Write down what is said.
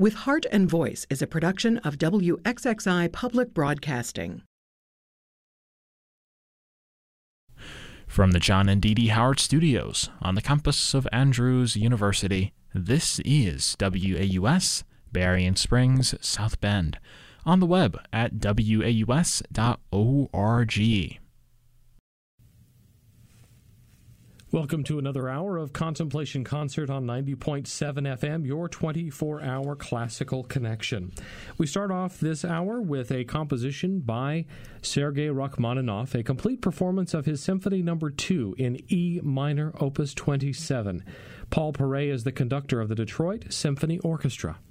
With Heart and Voice is a production of WXXI Public Broadcasting. From the John and Dee Dee Howard Studios on the campus of Andrews University, this is WAUS, Berrien Springs, South Bend, on the web at waus.org. Welcome to another hour of Contemplation Concert on 90.7 FM, your 24-hour classical connection. We start off this hour with a composition by Sergei Rachmaninoff, a complete performance of his Symphony No. 2 in E minor, Opus 27. Paul Paray is the conductor of the Detroit Symphony Orchestra.